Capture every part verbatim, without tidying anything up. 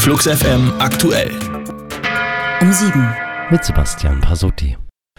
Flux F M aktuell. Um sieben. Mit Sebastian Pasotti.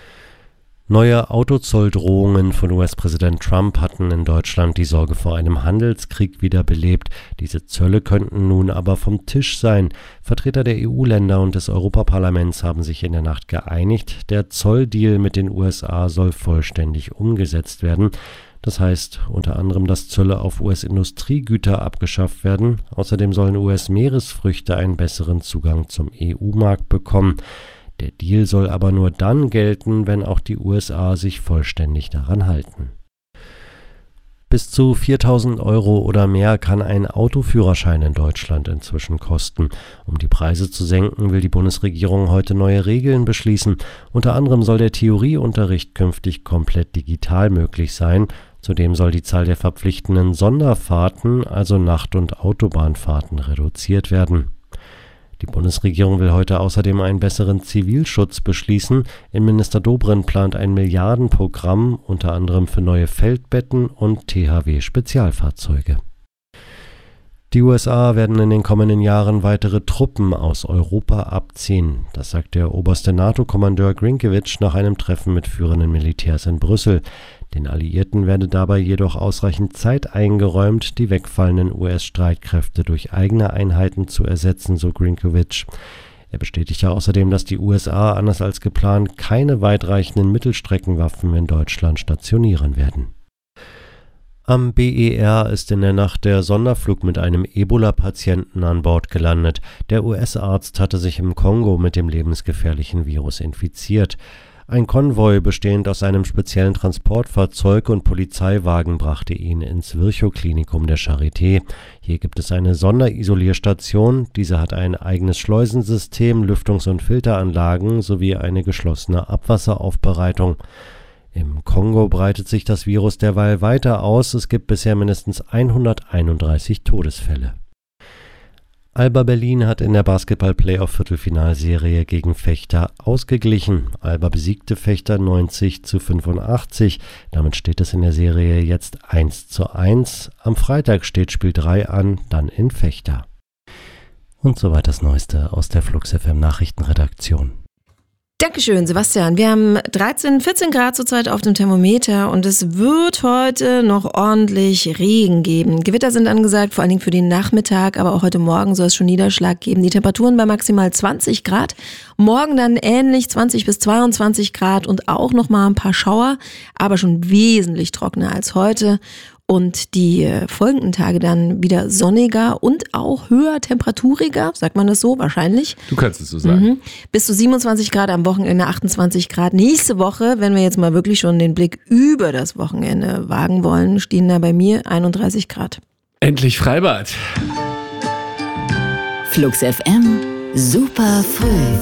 Neue Autozolldrohungen von U S-Präsident Trump hatten in Deutschland die Sorge vor einem Handelskrieg wiederbelebt. Diese Zölle könnten nun aber vom Tisch sein. Vertreter der E U-Länder und des Europaparlaments haben sich in der Nacht geeinigt. Der Zolldeal mit den U S A soll vollständig umgesetzt werden. Das heißt unter anderem, dass Zölle auf U S-Industriegüter abgeschafft werden. Außerdem sollen U S-Meeresfrüchte einen besseren Zugang zum E U-Markt bekommen. Der Deal soll aber nur dann gelten, wenn auch die U S A sich vollständig daran halten. Bis zu viertausend Euro oder mehr kann ein Autoführerschein in Deutschland inzwischen kosten. Um die Preise zu senken, will die Bundesregierung heute neue Regeln beschließen. Unter anderem soll der Theorieunterricht künftig komplett digital möglich sein. Zudem soll die Zahl der verpflichtenden Sonderfahrten, also Nacht- und Autobahnfahrten, reduziert werden. Die Bundesregierung will heute außerdem einen besseren Zivilschutz beschließen. Innenminister Dobrindt plant ein Milliardenprogramm, unter anderem für neue Feldbetten und T H W-Spezialfahrzeuge. Die U S A werden in den kommenden Jahren weitere Truppen aus Europa abziehen. Das sagt der oberste NATO-Kommandeur Grinkiewicz nach einem Treffen mit führenden Militärs in Brüssel. Den Alliierten werde dabei jedoch ausreichend Zeit eingeräumt, die wegfallenden U S-Streitkräfte durch eigene Einheiten zu ersetzen, so Grinkiewicz. Er bestätigte außerdem, dass die U S A, anders als geplant, keine weitreichenden Mittelstreckenwaffen in Deutschland stationieren werden. Am B E R ist in der Nacht der Sonderflug mit einem Ebola-Patienten an Bord gelandet. Der U S-Arzt hatte sich im Kongo mit dem lebensgefährlichen Virus infiziert. Ein Konvoi bestehend aus einem speziellen Transportfahrzeug und Polizeiwagen brachte ihn ins Virchow-Klinikum der Charité. Hier gibt es eine Sonderisolierstation. Diese hat ein eigenes Schleusensystem, Lüftungs- und Filteranlagen sowie eine geschlossene Abwasseraufbereitung. Im Kongo breitet sich das Virus derweil weiter aus. Es gibt bisher mindestens hunderteinunddreißig Todesfälle. Alba Berlin hat in der Basketball-Playoff-Viertelfinalserie gegen Vechta ausgeglichen. Alba besiegte Vechta neunzig zu fünfundachtzig. Damit steht es in der Serie jetzt eins zu eins. Am Freitag steht Spiel drei an, dann in Vechta. Und soweit das Neueste aus der Flux F M Nachrichtenredaktion. Dankeschön, Sebastian. Wir haben dreizehn, vierzehn Grad zurzeit auf dem Thermometer und es wird heute noch ordentlich Regen geben. Gewitter sind angesagt, vor allen Dingen für den Nachmittag, aber auch heute Morgen soll es schon Niederschlag geben. Die Temperaturen bei maximal zwanzig Grad. Morgen dann ähnlich zwanzig bis zweiundzwanzig Grad und auch noch mal ein paar Schauer, aber schon wesentlich trockener als heute. Und die folgenden Tage dann wieder sonniger und auch höher temperaturiger, sagt man das so? Wahrscheinlich. Du kannst es so sagen. Mhm. Bis zu siebenundzwanzig Grad, am Wochenende achtundzwanzig Grad. Nächste Woche, wenn wir jetzt mal wirklich schon den Blick über das Wochenende wagen wollen, stehen da bei mir einunddreißig Grad. Endlich Freibad. Flux F M, super früh.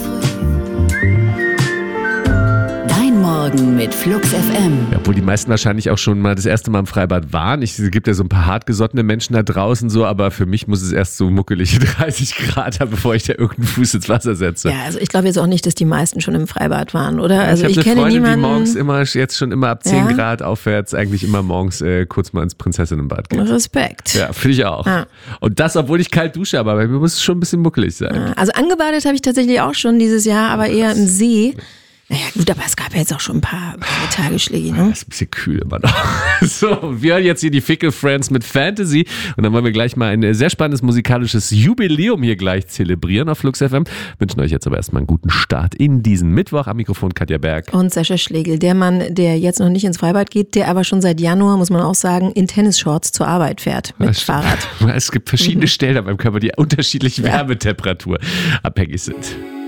Morgen mit Flux F M. Ja, obwohl die meisten wahrscheinlich auch schon mal das erste Mal im Freibad waren. Ich, es gibt ja so ein paar hartgesottene Menschen da draußen so, aber für mich muss es erst so muckelige dreißig Grad haben, bevor ich da irgendeinen Fuß ins Wasser setze. Ja, also ich glaube jetzt auch nicht, dass die meisten schon im Freibad waren, oder? Ja, also ich, ich habe eine kenne Freundin, niemanden, die morgens immer, jetzt schon immer ab zehn ja? Grad aufwärts, eigentlich immer morgens äh, kurz mal ins Prinzessinnenbad geht. Respekt. Ja, finde ich auch. Ja. Und das, obwohl ich kalt dusche, aber bei mir muss es schon ein bisschen muckelig sein. Ja, also angebadet habe ich tatsächlich auch schon dieses Jahr, aber eher im See. Naja gut, aber es gab ja jetzt auch schon ein paar Tagesschläge, ne? Das ist ein bisschen kühl immer noch. So, wir hören jetzt hier die Fickle Friends mit Fantasy und dann wollen wir gleich mal ein sehr spannendes musikalisches Jubiläum hier gleich zelebrieren auf Flux F M. Wünschen euch jetzt aber erstmal einen guten Start in diesen Mittwoch. Am Mikrofon Katja Berg. Und Sascha Schlegel, der Mann, der jetzt noch nicht ins Freibad geht, der aber schon seit Januar, muss man auch sagen, in Tennisshorts zur Arbeit fährt mit das Fahrrad. Es gibt verschiedene Stellen an meinem Körper, die unterschiedliche ja. Wärmetemperatur abhängig sind.